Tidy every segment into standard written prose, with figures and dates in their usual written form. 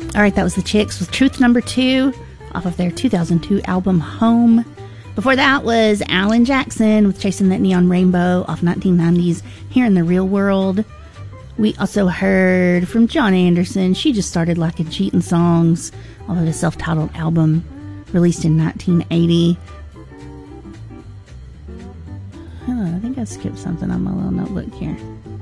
All right, that was the Chicks with Truth Number 2 off of their 2002 album Home. Before that was Alan Jackson with Chasing That Neon Rainbow off 1990's Here in the Real World. We also heard from John Anderson, She Just Started Liking Cheatin' Songs off of his self-titled album released in 1980. I think I skipped something on my little notebook here.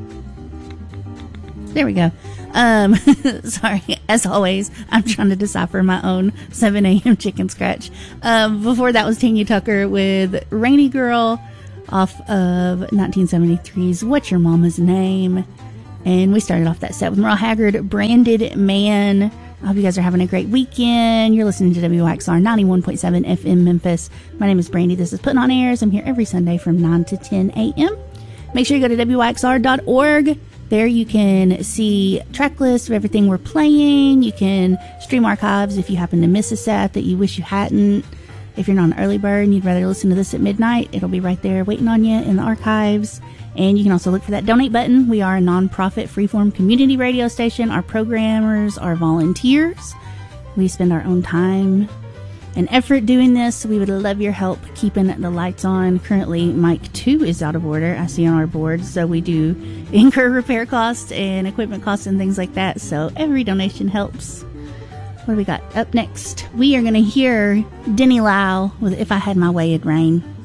There we go. Sorry, as always, I'm trying to decipher my own 7 a.m. chicken scratch. Before that was Tanya Tucker with Rainy Girl off of 1973's What's Your Mama's Name? And we started off that set with Merle Haggard, Branded Man. I hope you guys are having a great weekend. You're listening to WXR 91.7 FM Memphis. My name is Brandy. This is Putting on Airs. I'm here every Sunday from 9 to 10 a.m. Make sure you go to WXR.org. There you can see track lists of everything we're playing. You can stream archives if you happen to miss a set that you wish you hadn't. If you're not an early bird and you'd rather listen to this at midnight, it'll be right there waiting on you in the archives. And you can also look for that donate button. We are a non-profit freeform community radio station. Our programmers are volunteers. We spend our own time and effort doing this, so we would love your help keeping the lights on. Currently, mic 2 is out of order, I see on our board, so we do incur repair costs and equipment costs and things like that, so every donation helps. What do we got up next? We are going to hear Denny Lau with If I Had My Way, It'd Rain.